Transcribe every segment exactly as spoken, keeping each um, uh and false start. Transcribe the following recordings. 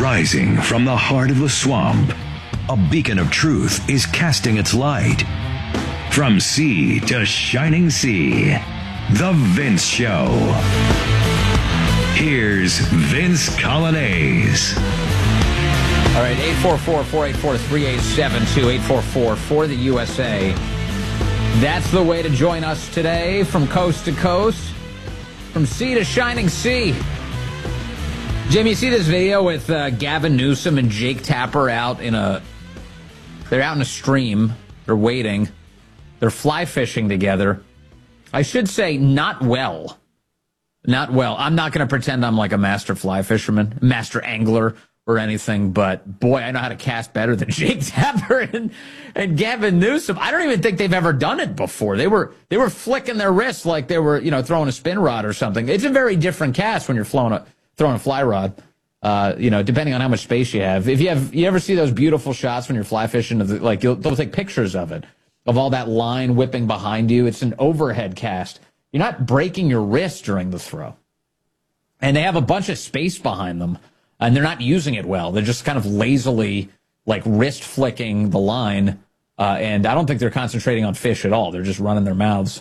Rising from the heart of the swamp, a beacon of truth is casting its light. From sea to shining sea, The Vince Show. Here's Vince Coglianese. All right, eight four four, four eight four, three eight seven two, eight four four for the U S A. That's the way to join us today from coast to coast, from sea to shining sea. Jimmy, you see this video with uh, Gavin Newsom and Jake Tapper out in a, they're out in a stream. They're waiting. They're fly fishing together. I should say not well. Not well. I'm not going to pretend I'm like a master fly fisherman, master angler or anything, but boy, I know how to cast better than Jake Tapper and, and Gavin Newsom. I don't even think they've ever done it before. They were they were flicking their wrists like they were, you know, throwing a spin rod or something. It's a very different cast when you're flowing a, throwing a fly rod. Uh, you know, depending on how much space you have. If you have, you ever see those beautiful shots when you're fly fishing? Of the, like you'll, they'll take pictures of it, of all that line whipping behind you. It's an overhead cast. You're not breaking your wrist during the throw, and they have a bunch of space behind them. And they're not using it well. They're just kind of lazily, like, wrist flicking the line. Uh, and I don't think they're concentrating on fish at all. They're just running their mouths.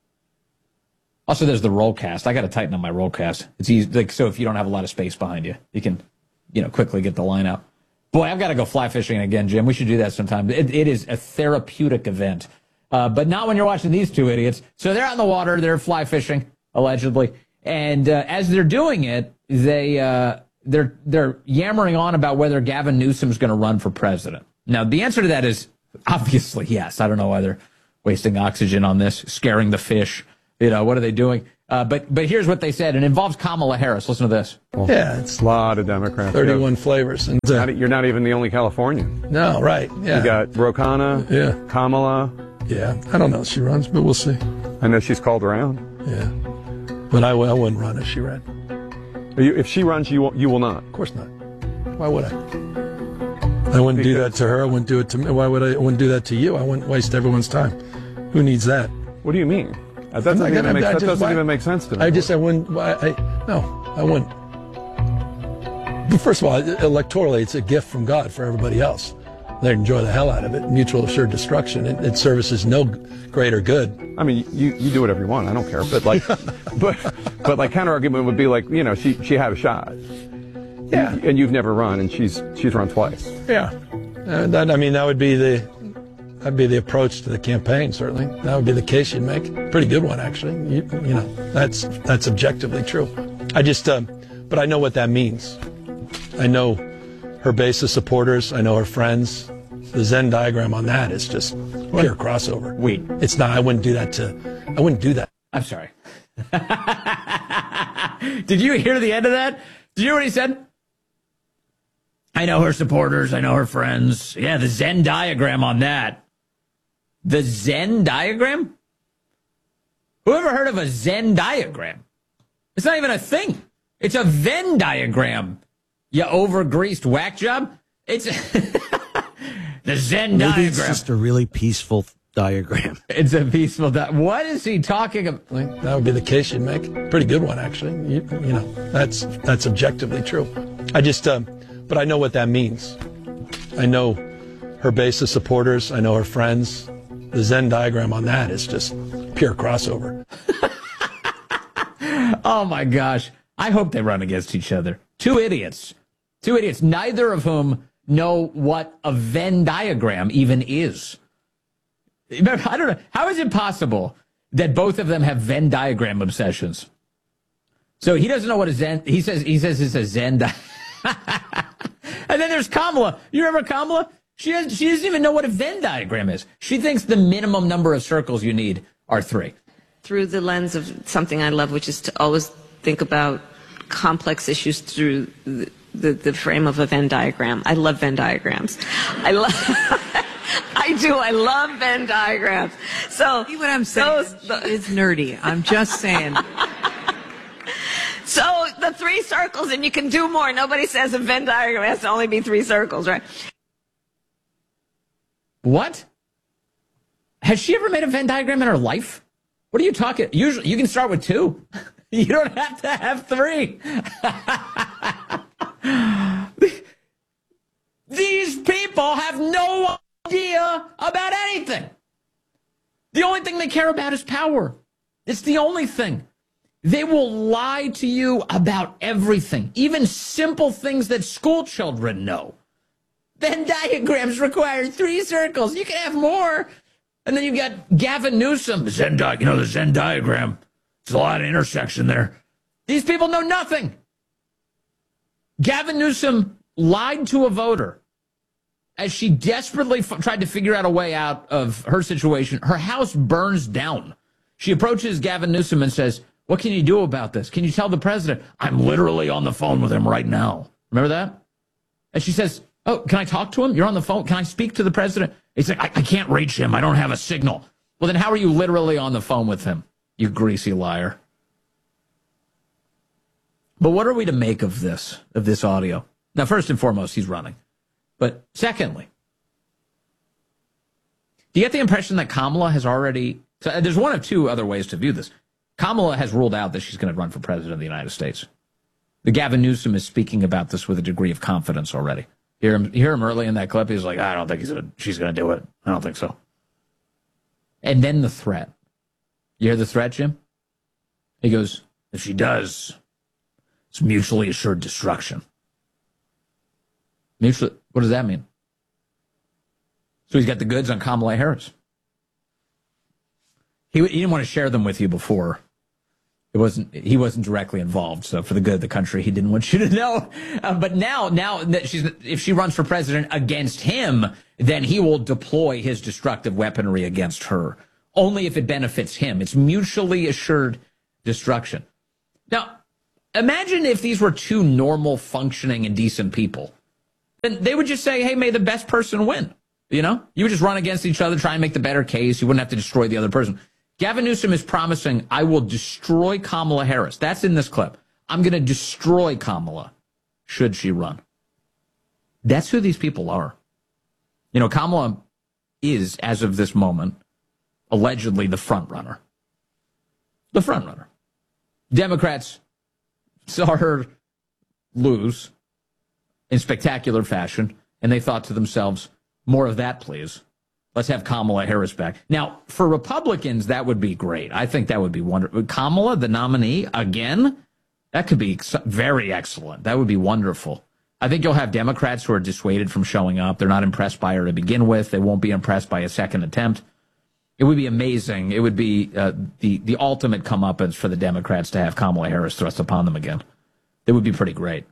Also, there's the roll cast. I got to tighten up my roll cast. It's easy, like, so if you don't have a lot of space behind you, you can, you know, quickly get the line out. Boy, I've got to go fly fishing again, Jim. We should do that sometime. It, it is a therapeutic event. Uh, but not when you're watching these two idiots. So they're out in the water. They're fly fishing, allegedly. And uh, as they're doing it, they... Uh, They're they're yammering on about whether Gavin Newsom's going to run for president. Now, the answer to that is obviously yes. I don't know why they're wasting oxygen on this, scaring the fish. You know, what are they doing? Uh, but but here's what they said. It involves Kamala Harris. Listen to this. Yeah, it's a lot of Democrats. thirty-one yeah. flavors. And uh, not, you're not even the only Californian. No, right. Yeah. You got Ro Khanna, yeah. Kamala. Yeah, I don't know if she runs, but we'll see. I know she's called around. Yeah, but I, I wouldn't run if she ran. If she runs, you will, you will not. Of course not. Why would I? I wouldn't because do that to her. I wouldn't do it to me. Why would I? I wouldn't do that to you. I wouldn't waste everyone's time. Who needs that? What do you mean? That doesn't, even, make, that just, doesn't why, even make sense to me. I just, I wouldn't, I, I, no, I wouldn't. But first of all, electorally, it's a gift from God for everybody else. They enjoy the hell out of it. Mutual assured destruction. It, it services no greater good. I mean, you, you do whatever you want. I don't care. But like, but but like counter argument would be like, you know, she she had a shot. Yeah. And you've never run, and she's she's run twice. Yeah. Uh, that I mean, that would be the that'd be the approach to the campaign. Certainly, that would be the case you'd make. Pretty good one, actually. You, you know, that's that's objectively true. I just, um, but I know what that means. I know her base of supporters. I know her friends. The Venn diagram on that is just pure crossover. Wait. It's not, I wouldn't do that to, I wouldn't do that. I'm sorry. Did you hear the end of that? Did you hear what he said? I know her supporters. I know her friends. Yeah, the Venn diagram on that. The Venn diagram? Who ever heard of a Venn diagram? It's not even a thing. It's a Venn diagram. You over-greased whack job? It's... The Venn Maybe diagram. It's just a really peaceful diagram. It's a peaceful diagram. What is he talking about? That would be the case you'd make. Pretty good one, actually. You, you know, that's that's objectively true. I just, um, but I know what that means. I know her base of supporters. I know her friends. The Venn diagram on that is just pure crossover. Oh, my gosh. I hope they run against each other. Two idiots. Two idiots, neither of whom know what a Venn diagram even is. I don't know. How is it possible that both of them have Venn diagram obsessions? So he doesn't know what a Zen, he says, he says it's a Zen di- And then there's Kamala. You remember Kamala? She has, she doesn't even know what a Venn diagram is. She thinks the minimum number of circles you need are three. Through the lens of something I love, which is to always think about complex issues through the The, the frame of a Venn diagram. I love Venn diagrams. I love, I do. I love Venn diagrams. So, see what I'm saying? Those, the, it's nerdy. I'm just saying. So the three circles, and you can do more. Nobody says a Venn diagram has to only be three circles, right? What? Has she ever made a Venn diagram in her life? What are you talking? Usually, you can start with two. You don't have to have three. thing they care about is power. It's the only thing. They will lie to you about everything, even simple things that school children know. Venn diagrams require three circles. You can have more. And then you've got Gavin Newsom. Zen di- you know, the Venn diagram. There's a lot of intersection there. These people know nothing. Gavin Newsom lied to a voter as she desperately f- tried to figure out a way out of her situation. Her house burns down. She approaches Gavin Newsom and says, what can you do about this? Can you tell the president? I'm literally on the phone with him right now. Remember that? And she says, oh, can I talk to him? You're on the phone. Can I speak to the president? He's like, I, I can't reach him. I don't have a signal. Well, then how are you literally on the phone with him, you greasy liar? But what are we to make of this, of this audio? Now, first and foremost, he's running. But secondly, do you get the impression that Kamala has already... So there's one of two other ways to view this. Kamala has ruled out that she's going to run for president of the United States. The Gavin Newsom is speaking about this with a degree of confidence already. Hear him, hear him early in that clip. He's like, I don't think he's gonna, she's going to do it. I don't think so. And then the threat. You hear the threat, Jim? He goes, if she does, it's mutually assured destruction. Mutually, what does that mean? So he's got the goods on Kamala Harris. He, he didn't want to share them with you before. It wasn't. He wasn't directly involved. So for the good of the country, he didn't want you to know. Uh, but now, now that she's, if she runs for president against him, then he will deploy his destructive weaponry against her. Only if it benefits him. It's mutually assured destruction. Now, imagine if these were two normal, functioning, and decent people. Then they would just say, hey, may the best person win. You know? You would just run against each other, try and make the better case. You wouldn't have to destroy the other person. Gavin Newsom is promising, I will destroy Kamala Harris. That's in this clip. I'm going to destroy Kamala should she run. That's who these people are. You know, Kamala is, as of this moment, allegedly the front runner. The front runner. Democrats saw her lose in spectacular fashion, and they thought to themselves, more of that, please. Let's have Kamala Harris back. Now, for Republicans, that would be great. I think that would be wonderful. Kamala, the nominee, again, that could be very excellent. That would be wonderful. I think you'll have Democrats who are dissuaded from showing up. They're not impressed by her to begin with. They won't be impressed by a second attempt. It would be amazing. It would be uh, the, the ultimate comeuppance for the Democrats to have Kamala Harris thrust upon them again. It would be pretty great.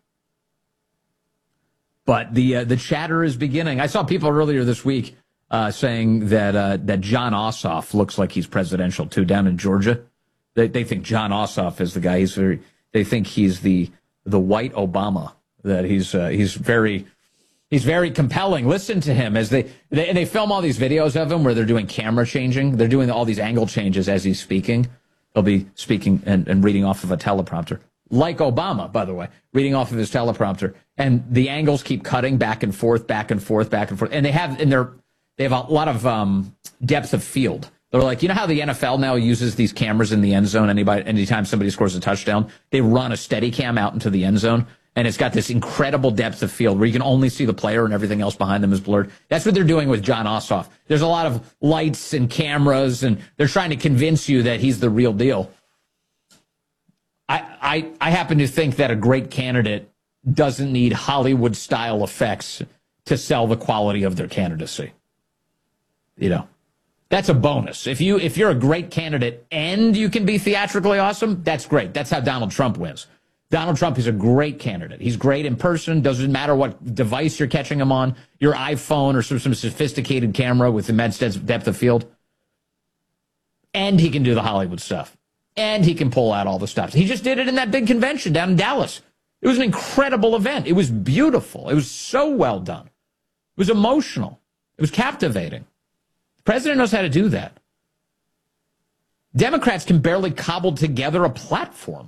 But the uh, the chatter is beginning. I saw people earlier this week Uh, saying that uh, that John Ossoff looks like he's presidential too down in Georgia. They they think John Ossoff is the guy. He's very. They think he's the the white Obama. That he's uh, he's very he's very compelling. Listen to him as they, they they film all these videos of him where they're doing camera changing. They're doing all these angle changes as he's speaking. He'll be speaking and, and reading off of a teleprompter, like Obama, by the way, reading off of his teleprompter, and the angles keep cutting back and forth, back and forth, back and forth, and they have in their. They have a lot of um, depth of field. They're like, you know how the N F L now uses these cameras in the end zone? Anybody, anytime somebody scores a touchdown, they run a steady cam out into the end zone, and it's got this incredible depth of field where you can only see the player and everything else behind them is blurred. That's what they're doing with John Ossoff. There's a lot of lights and cameras, and they're trying to convince you that he's the real deal. I, I, I happen to think that a great candidate doesn't need Hollywood-style effects to sell the quality of their candidacy. You know, that's a bonus. If you if you're a great candidate and you can be theatrically awesome, that's great. That's how Donald Trump wins. Donald Trump is a great candidate. He's great in person. Doesn't matter what device you're catching him on, your iPhone or some, some sophisticated camera with immense depth of field. And he can do the Hollywood stuff. And he can pull out all the stops. He just did it in that big convention down in Dallas. It was an incredible event. It was beautiful. It was so well done. It was emotional. It was captivating. The president knows how to do that. Democrats can barely cobble together a platform.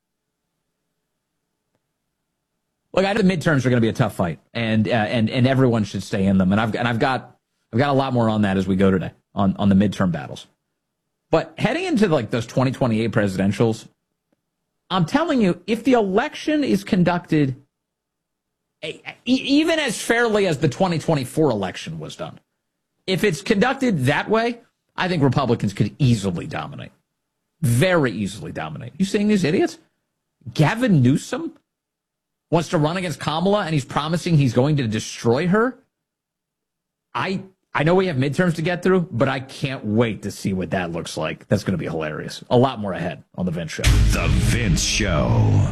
Look, I know the midterms are going to be a tough fight, and uh, and and everyone should stay in them. And I've and I've got I've got a lot more on that as we go today on on the midterm battles. But heading into like those twenty twenty-eight presidentials, I'm telling you, if the election is conducted a, even as fairly as the twenty twenty-four election was done, if it's conducted that way, I think Republicans could easily dominate. Very easily dominate. You seeing these idiots? Gavin Newsom wants to run against Kamala, and he's promising he's going to destroy her. I I know we have midterms to get through, but I can't wait to see what that looks like. That's going to be hilarious. A lot more ahead on The Vince Show. The Vince Show.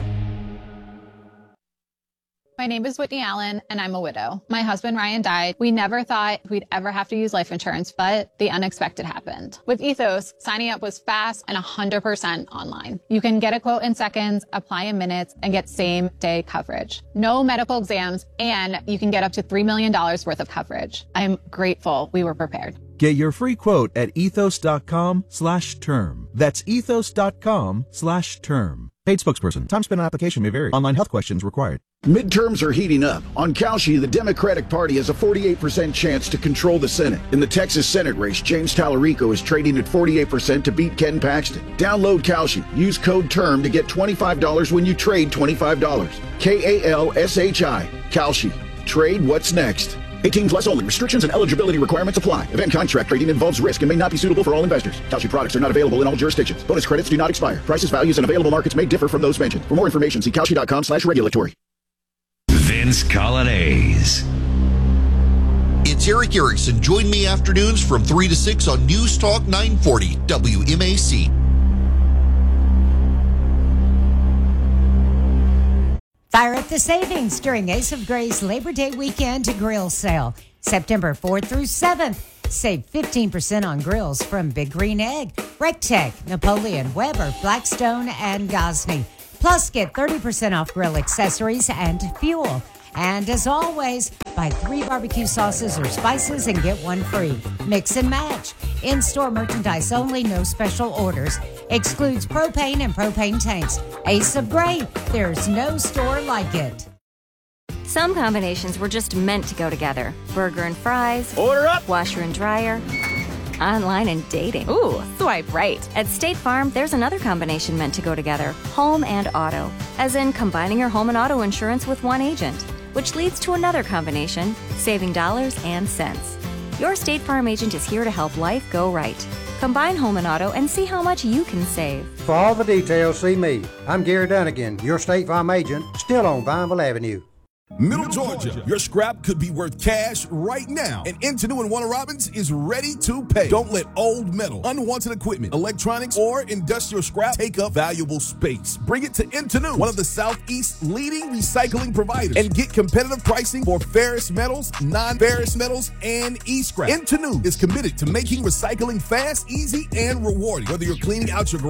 My name is Whitney Allen, and I'm a widow. My husband, Ryan, died. We never thought we'd ever have to use life insurance, but the unexpected happened. With Ethos, signing up was fast and one hundred percent online. You can get a quote in seconds, apply in minutes, and get same-day coverage. No medical exams, and you can get up to three million dollars worth of coverage. I'm grateful we were prepared. Get your free quote at ethos.com slash term. That's ethos.com slash term. Paid spokesperson. Time spent on application may vary. Online health questions required. Midterms are heating up. On Kalshi, the Democratic Party has a forty-eight percent chance to control the Senate. In the Texas Senate race, James Tallarico is trading at forty-eight percent to beat Ken Paxton. Download Kalshi. Use code TERM to get twenty-five dollars when you trade twenty-five dollars. K A L S H I. Kalshi. Trade what's next. eighteen plus only. Restrictions and eligibility requirements apply. Event contract trading involves risk and may not be suitable for all investors. Kalshi products are not available in all jurisdictions. Bonus credits do not expire. Prices, values, and available markets may differ from those mentioned. For more information, see Kalshi.com slash regulatory. Vince Colonnese. It's Eric Erickson. Join me afternoons from three to six on News Talk nine forty W M A C. Fire up the savings during Ace of Gray's Labor Day weekend grill sale. September fourth through seventh. Save fifteen percent on grills from Big Green Egg, Rectech, Napoleon, Weber, Blackstone, and Gosney. Plus, get thirty percent off grill accessories and fuel. And as always, buy three barbecue sauces or spices and get one free. Mix and match. In-store merchandise only, no special orders. Excludes propane and propane tanks. Ace of Gray, there's no store like it. Some combinations were just meant to go together. Burger and fries. Order up. Washer and dryer. Online and dating. Ooh, swipe right. At State Farm, there's another combination meant to go together. Home and auto. As in combining your home and auto insurance with one agent. Which leads to another combination, saving dollars and cents. Your State Farm agent is here to help life go right. Combine home and auto and see how much you can save. For all the details, see me. I'm Gary Dunnigan, your State Farm agent, still on Vineville Avenue. Middle Georgia, your scrap could be worth cash right now, and Intenu and Warner Robins is ready to pay. Don't let old metal, unwanted equipment, electronics, or industrial scrap take up valuable space. Bring it to Intenu, one of the Southeast's leading recycling providers, and get competitive pricing for ferrous metals, non-ferrous metals, and e-scrap. Intenu is committed to making recycling fast, easy, and rewarding. Whether you're cleaning out your